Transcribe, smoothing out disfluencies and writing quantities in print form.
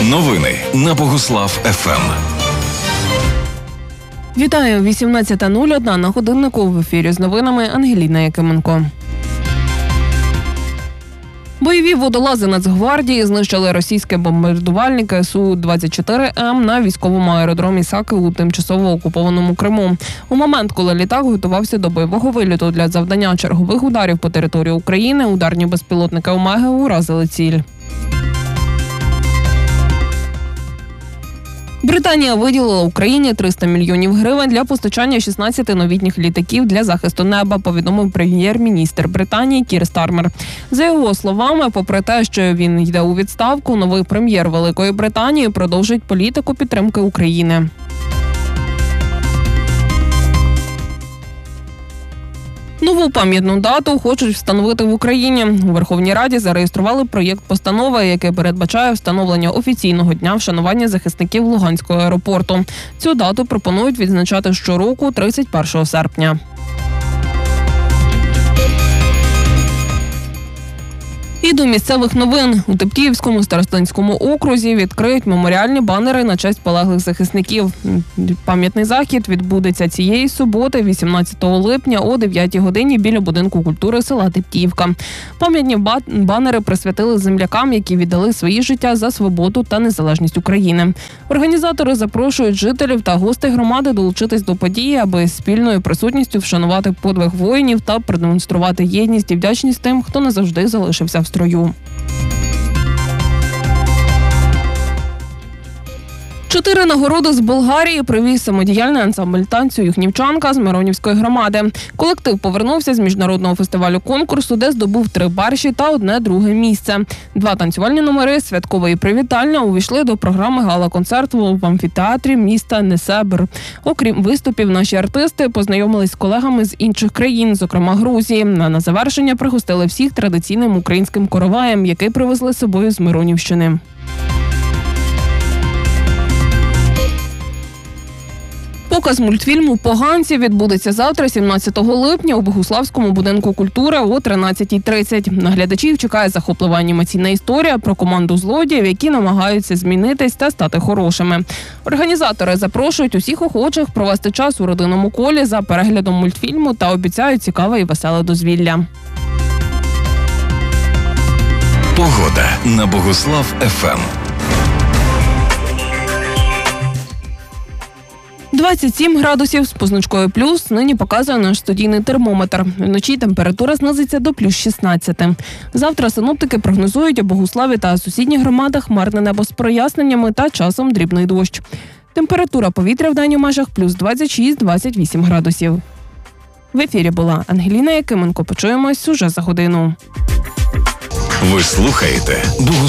Новини на Богуслав ФМ. Вітаю, 18:01 на годиннику. В ефірі з новинами Ангеліна Якименко. Бойові водолази Нацгвардії знищили російські бомбардувальники Су-24М на військовому аеродромі Саки у тимчасово окупованому Криму. У момент, коли літак готувався до бойового вильоту для завдання чергових ударів по території України, ударні безпілотники «Омеги» уразили ціль. Британія виділила Україні 300 мільйонів гривень для постачання 16 новітніх літаків для захисту неба, повідомив прем'єр-міністр Британії Кір Стармер. За його словами, попри те, що він йде у відставку, новий прем'єр Великої Британії продовжить політику підтримки України. Нову пам'ятну дату хочуть встановити в Україні. У Верховній Раді зареєстрували проєкт постанови, який передбачає встановлення офіційного дня вшанування захисників Луганського аеропорту. Цю дату пропонують відзначати щороку 31 серпня. І до місцевих новин. У Тептіївському старостинському окрузі відкриють меморіальні банери на честь полеглих захисників. Пам'ятний захід відбудеться цієї суботи, 18 липня о 9 годині біля будинку культури села Тептіївка. Пам'ятні банери присвятили землякам, які віддали свої життя за свободу та незалежність України. Організатори запрошують жителів та гостей громади долучитись до події, аби спільною присутністю вшанувати подвиг воїнів та продемонструвати єдність і вдячність тим, хто не завжди залишився в строю. 4 нагороди з Болгарії привіз самодіяльний ансамбль танцю «Юхнівчанка» з Миронівської громади. Колектив повернувся з міжнародного фестивалю-конкурсу, де здобув 3 перші та 1 друге місце. 2 танцювальні номери «Святкове» і «Привітальне» увійшли до програми гала-концерту в амфітеатрі міста Несебр. Окрім виступів, наші артисти познайомились з колегами з інших країн, зокрема Грузії. На завершення пригостили всіх традиційним українським короваєм, який привезли з собою з Миронівщини. Показ мультфільму «Поганці» відбудеться завтра, 17 липня, у Богуславському будинку культури о 13:30. На глядачів чекає захоплива анімаційна історія про команду злодіїв, які намагаються змінитись та стати хорошими. Організатори запрошують усіх охочих провести час у родинному колі за переглядом мультфільму та обіцяють цікаве і веселе дозвілля. Погода на Богуслав ФМ. 27 градусів з позначкою плюс нині показує наш студійний термометр. Вночі температура знизиться до плюс 16. Завтра синоптики прогнозують у Богуславі та сусідніх громадах хмарне небо з проясненнями та часом дрібний дощ. Температура повітря в день у межах плюс 26-28 градусів. В ефірі була Ангеліна Якименко. Почуємось уже за годину. Ви слухаєте